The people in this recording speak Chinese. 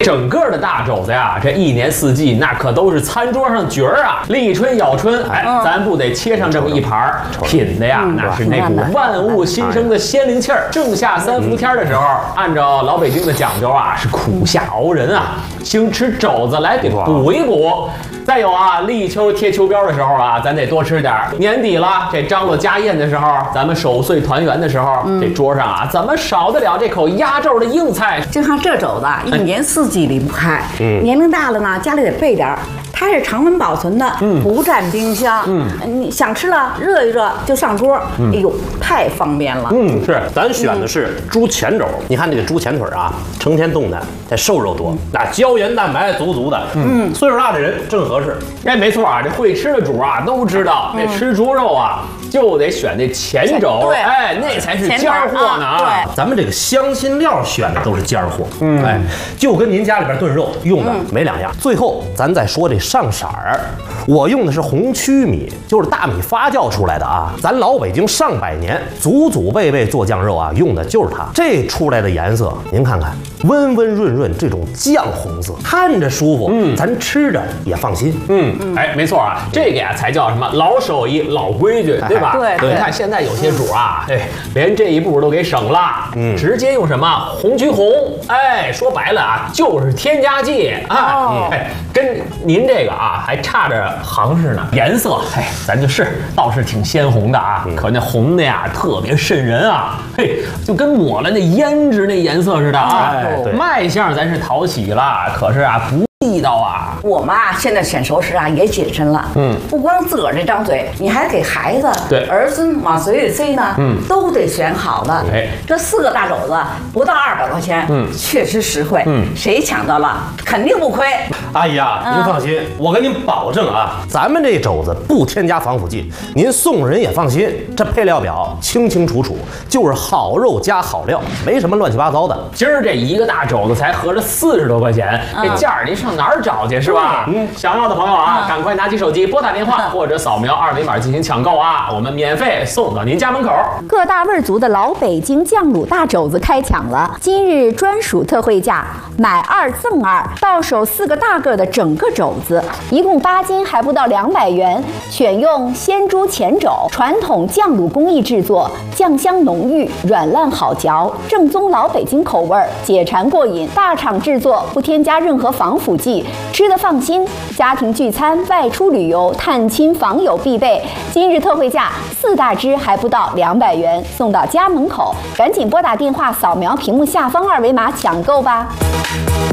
整个的大肘子呀，这一年四季那可都是餐桌上角儿啊，立春咬春，哎，咱不得切上这么一盘儿，品的呀，那是那股万物新生的鲜灵气儿。正夏三伏天的时候，按照老北京的讲究啊，是苦夏熬人啊，兴吃肘子来给补一补。再有啊，立秋贴秋膘的时候啊，咱得多吃点儿。年底了，这张罗家宴的时候，咱们守岁团圆的时候，这桌上啊，怎么少得了这口压轴的硬菜？ 就像这肘子，一年四季离不开。年龄大了呢，家里得备点儿。它是常温保存的，不占冰箱。你想吃了，热一热就上桌。哎呦，太方便了。 是，咱选的是猪前肘。你看这个猪前腿啊，成天动弹，这瘦肉多，那胶原蛋白足足的。岁数大的人正合适。 哎，没错啊，这会吃的主啊都知道，这吃猪肉啊就得选这前肘，哎，那才是尖货呢啊。 对， 咱们这个香辛料选的都是尖货，哎，就跟您家里边炖肉用的没两样。最后咱再说这上色儿，我用的是红曲米，就是大米发酵出来的啊。咱老北京上百年祖祖辈辈做酱肉啊，用的就是它。这出来的颜色，您看看，温温润润，这种酱红色，看着舒服，咱吃着也放心。 哎，没错啊，这个呀才叫什么老手艺、老规矩，对吧？ 对， 你看现在有些主啊，哎，连这一步都给省了，直接用什么红曲红，哎，说白了啊，就是添加剂啊，哎，跟您这个啊还差着行市呢。颜色，哎，咱就是倒是挺鲜红的啊，可那红的呀特别瘆人啊，嘿，就跟抹了那胭脂那颜色似的啊。卖相咱是讨喜了，可是啊不地道啊。 我妈现在选熟食啊也谨慎了，不光自个儿这张嘴，你还给孩子、儿孙往嘴里塞呢，都得选好的。 哎， 这4个大肘子不到200块钱，确实实惠，谁抢到了肯定不亏。 阿姨啊，您放心，我跟您保证啊，咱们这肘子不添加防腐剂，您送人也放心。这配料表清清楚楚，就是好肉加好料，没什么乱七八糟的。 今儿这一个大肘子才合着40多块钱，这价儿您上哪儿找去是吧？想要的朋友啊，赶快拿起手机拨打电话或者扫描2维码进行抢购啊，我们免费送到您家门口。 各大味足的老北京酱卤大肘子开抢了，今日专属特惠价，买2赠2，到手4个大个的整个肘子，一共8斤，还不到200元。选用鲜猪前肘，传统酱卤工艺制作，酱香浓郁，软烂好嚼，正宗老北京口味，解馋过瘾。大厂制作，不添加任何防腐剂，吃得放心。家庭聚餐、外出旅游、探亲访友必备。今日特惠价4大只还不到200元，送到家门口。赶紧拨打电话，扫描屏幕下方2维码抢购吧。